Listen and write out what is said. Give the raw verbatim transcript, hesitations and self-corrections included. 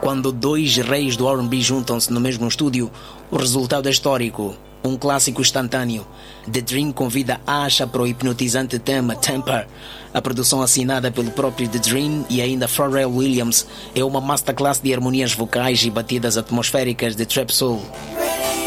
Quando dois reis do R and B juntam-se no mesmo estúdio, o resultado é histórico. Um clássico instantâneo. The Dream convida Asha para o hipnotizante tema Temper. A produção assinada pelo próprio The Dream e ainda Pharrell Williams é uma masterclass de harmonias vocais e batidas atmosféricas de Trap Soul.